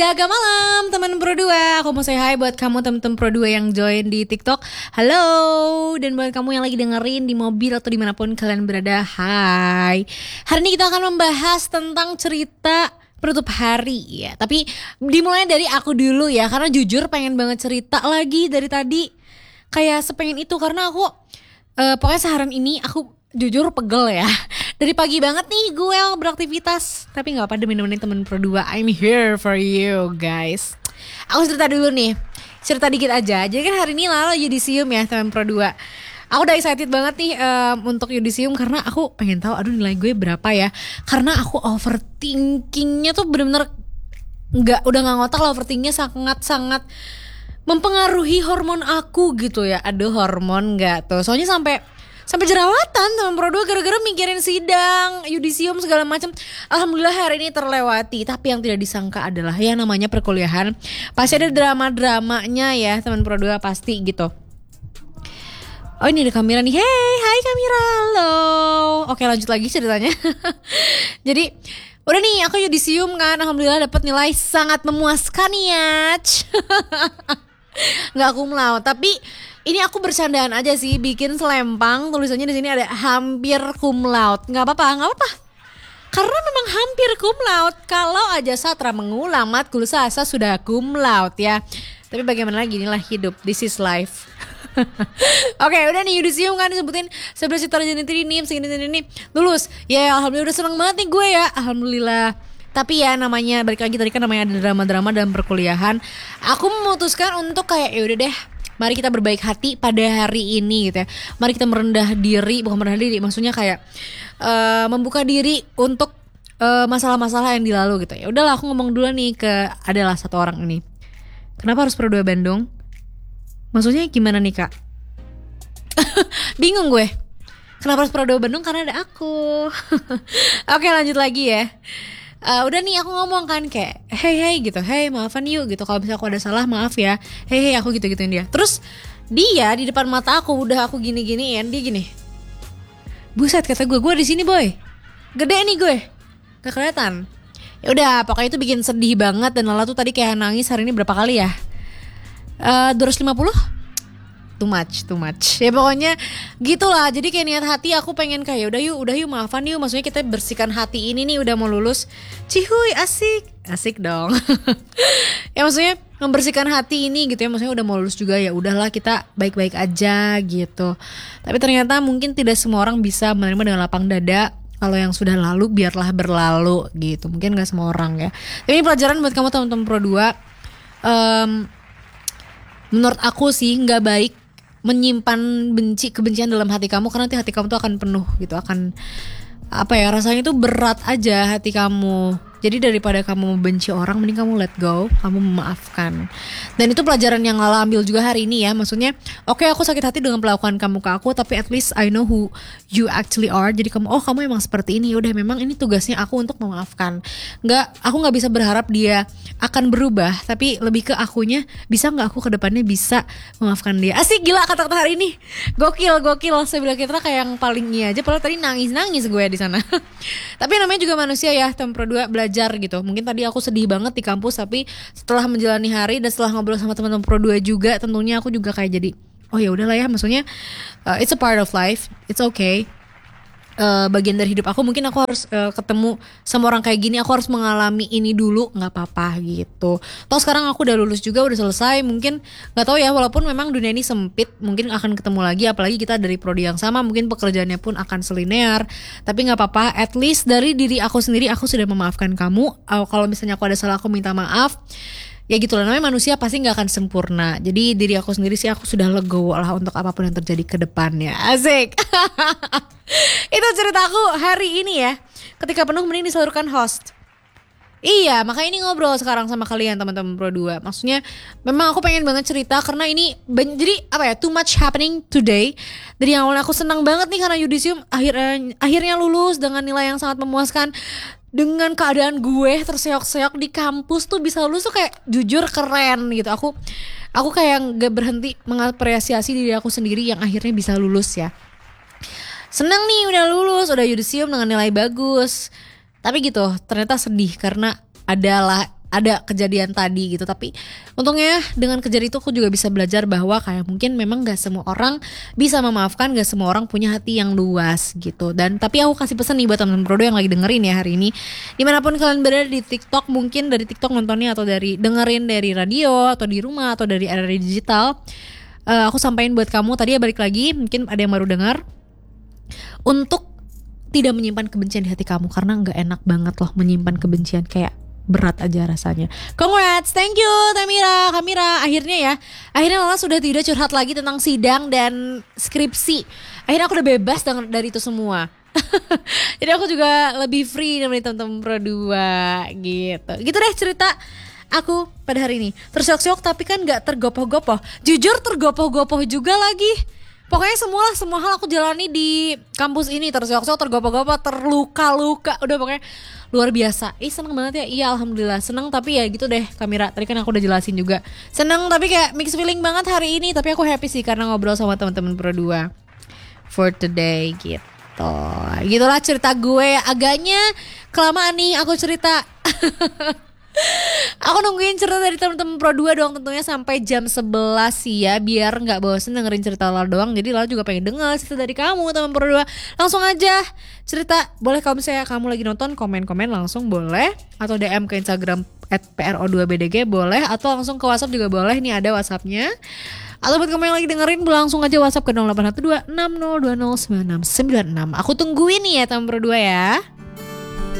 Jaga malam teman Pro 2. Aku mau say hi buat kamu teman-teman Pro 2 yang join di TikTok. Halo. Dan buat kamu yang lagi dengerin di mobil atau dimanapun kalian berada, hai. Hari ini kita akan membahas tentang cerita penutup hari ya. Tapi dimulai dari aku dulu ya, karena jujur pengen banget cerita lagi dari tadi. Kayak sepengen itu karena aku pokoknya seharian ini aku jujur pegel ya. Dari pagi banget nih gue beraktivitas. Tapi gak apa demi nemenin temen Pro 2. I'm here for you guys. Aku cerita dulu nih. Cerita dikit aja. Jadi kan hari ini lalu Yudisium ya temen Pro 2. Aku udah excited banget nih untuk Yudisium. Karena aku pengen tahu aduh nilai gue berapa ya. Karena aku overthinkingnya tuh bener-bener udah gak ngotak lah. Overthinkingnya sangat-sangat mempengaruhi hormon aku gitu ya. Aduh hormon gak tuh. Soalnya sampai jerawatan teman Pro 2 gara-gara mikirin sidang, Yudisium segala macam. Alhamdulillah hari ini terlewati. Tapi yang tidak disangka adalah yang namanya perkuliahan pasti ada drama-dramanya ya teman Pro 2 pasti gitu. Oh ini ada Kamira nih. Hey, hai Kamira, halo. Oke lanjut lagi ceritanya. Jadi udah nih aku Yudisium kan, alhamdulillah dapat nilai sangat memuaskan ya. Nggak cum laude, tapi ini aku bercandaan aja sih, bikin selempang tulisannya di sini ada hampir cum laude. Nggak apa-apa. Karena memang hampir cum laude. Kalau aja Satra mengulang matkul sasa sudah cum laude ya. Tapi bagaimana lagi, inilah hidup, this is life. Oke, udah nih Yudisium kan disebutin 11 tarjana ini segini lulus. Ya alhamdulillah udah seneng banget nih gue ya. Alhamdulillah. Tapi ya namanya balik lagi tadi kan namanya ada drama-drama dalam perkuliahan. Aku memutuskan untuk kayak ya udah deh, mari kita berbaik hati pada hari ini gitu ya. Mari kita merendah diri, bukan merendah diri, maksudnya kayak membuka diri untuk masalah-masalah yang dilalu gitu. Ya udahlah aku ngomong dulu nih ke adalah satu orang ini. Kenapa harus Pro 2 Bandung? Maksudnya gimana nih Kak? Bingung gue. Kenapa harus Pro 2 Bandung? Karena ada aku. Oke lanjut lagi ya. Udah nih aku ngomong kan kayak hey gitu, hey maafan yuk gitu, kalau misalnya aku ada salah maaf ya, hey aku gitu-gituin dia. Terus dia di depan mata aku udah aku gini-giniin, dia gini, buset kata gue di sini boy, gede nih gue, gak kelihatan. Ya udah pokoknya itu bikin sedih banget dan Lala tuh tadi kayak nangis hari ini berapa kali ya, 250? Too much. Ya pokoknya gitulah. Jadi kayak niat hati aku pengen kayak udah yuk maafan yuk. Maksudnya kita bersihkan hati ini nih udah mau lulus. Cihuy asik dong. Ya maksudnya membersihkan hati ini gitu ya. Maksudnya udah mau lulus juga ya udahlah kita baik-baik aja gitu. Tapi ternyata mungkin tidak semua orang bisa menerima dengan lapang dada. Kalau yang sudah lalu biarlah berlalu gitu. Mungkin gak semua orang ya. Tapi ini pelajaran buat kamu teman-teman Pro 2. Menurut aku sih gak baik menyimpan kebencian dalam hati kamu, karena nanti hati kamu tuh akan penuh gitu, akan apa ya, rasanya tuh berat aja hati kamu. Jadi daripada kamu membenci orang, mending kamu let go, kamu memaafkan. Dan itu pelajaran yang Lala ambil juga hari ini ya. Maksudnya oke, aku sakit hati dengan perlakuan kamu ke aku, tapi at least I know who you actually are. Jadi kamu emang seperti ini. Udah memang ini tugasnya aku untuk memaafkan. Aku gak bisa berharap dia akan berubah, tapi lebih ke akunya, bisa gak aku ke depannya bisa memaafkan dia. Asik, gila kata-kata hari ini. Gokil. Saya bilang kita kayak yang paling iya aja, padahal tadi nangis gue di sana. Tapi namanya juga manusia ya, teman Pro 2 belajar gitu. Mungkin tadi aku sedih banget di kampus, tapi setelah menjalani hari dan setelah ngobrol sama teman-teman Pro 2 juga, tentunya aku juga kayak jadi oh ya udahlah ya, maksudnya it's a part of life, it's okay. Bagian dari hidup aku, mungkin aku harus ketemu sama orang kayak gini, aku harus mengalami ini dulu, nggak apa-apa gitu. Toh sekarang aku udah lulus juga, udah selesai, mungkin nggak tahu ya, walaupun memang dunia ini sempit, mungkin akan ketemu lagi, apalagi kita dari prodi yang sama, mungkin pekerjaannya pun akan selinear, tapi nggak apa-apa, at least dari diri aku sendiri aku sudah memaafkan kamu. Kalau misalnya aku ada salah, aku minta maaf. Ya gitu lah, namanya manusia pasti gak akan sempurna. Jadi diri aku sendiri sih aku sudah legowo lah untuk apapun yang terjadi ke depannya. Asik. Itu ceritaku hari ini ya. Ketika penuh mending disalurkan host. Iya, makanya ini ngobrol sekarang sama kalian teman-teman Pro 2. Maksudnya memang aku pengen banget cerita karena ini jadi apa ya, too much happening today. Dari yang awalnya aku senang banget nih karena Yudisium akhirnya lulus dengan nilai yang sangat memuaskan. Dengan keadaan gue terseok-seok di kampus tuh bisa lulus tuh kayak jujur keren gitu. Aku kayak gak berhenti mengapresiasi diri aku sendiri yang akhirnya bisa lulus ya. Senang nih udah lulus, udah Yudisium dengan nilai bagus. Tapi gitu ternyata sedih karena adalah ada kejadian tadi gitu. Tapi untungnya dengan kejadian itu aku juga bisa belajar bahwa kayak mungkin memang gak semua orang bisa memaafkan, gak semua orang punya hati yang luas gitu. Dan tapi aku kasih pesan nih buat teman-teman Prodo yang lagi dengerin ya hari ini, dimanapun kalian berada, di TikTok mungkin dari TikTok nontonnya, atau dari dengerin dari radio, atau di rumah, atau dari area digital, aku sampaikan buat kamu tadi ya, balik lagi mungkin ada yang baru dengar, untuk tidak menyimpan kebencian di hati kamu, karena gak enak banget loh menyimpan kebencian, kayak berat aja rasanya. Congrats, thank you Kamira. Akhirnya Lala sudah tidak curhat lagi tentang sidang dan skripsi. Akhirnya aku udah bebas dari itu semua. Jadi aku juga lebih free dari teman-teman Pro 2 gitu. Gitu deh cerita aku pada hari ini. Tersyok-syok tapi kan gak tergopoh-gopoh. Jujur tergopoh-gopoh juga lagi. Pokoknya semua hal aku jalani di kampus ini tersyok-syok, tergopoh-gopoh, terluka-luka. Udah pokoknya luar biasa. Seneng banget ya. Iya alhamdulillah seneng, tapi ya gitu deh Kamira. Tadi kan aku udah jelasin juga. Seneng tapi kayak mixed feeling banget hari ini. Tapi aku happy sih karena ngobrol sama teman-teman Pro 2 for today gitu. Gitulah cerita gue. Agaknya kelamaan nih aku cerita. Aku nungguin cerita dari teman-teman Pro 2 doang tentunya sampai jam 11 sih ya, biar gak bosen dengerin cerita Lala doang. Jadi Lala juga pengen denger cerita dari kamu teman Pro 2. Langsung aja cerita. Boleh kalau misalnya kamu lagi nonton, komen-komen langsung boleh, atau DM ke Instagram @pro2bdg boleh, atau langsung ke WhatsApp juga boleh. Nih ada WhatsAppnya. Atau buat kamu yang lagi dengerin, langsung aja WhatsApp ke 0812 6020 9696. Aku tungguin nih ya teman Pro 2 ya.